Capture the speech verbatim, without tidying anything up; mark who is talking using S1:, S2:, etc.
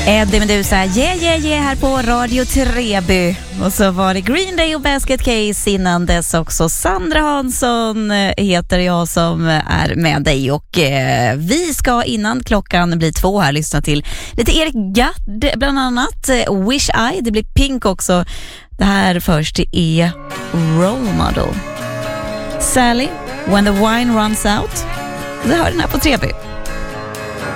S1: Eddie Meduza, yeah yeah yeah här på Radio Treby. Och så var det Green Day och Basket Case innan dess också. Sandra Hansson heter jag som är med dig. Och eh, vi ska innan klockan blir två här lyssna till lite Eric Gadd bland annat. Wish I, det blir Pink också. Det här först är Role Model. Sally, When the Wine Runs Out. Det hör den här på Treby.